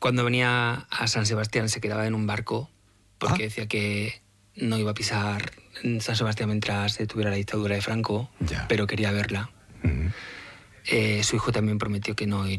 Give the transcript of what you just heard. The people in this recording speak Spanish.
Cuando venía a San Sebastián se quedaba en un barco porque decía que no iba a pisar San Sebastián mientras estuviera la dictadura de Franco, pero quería verla. Su hijo también prometió que no iría.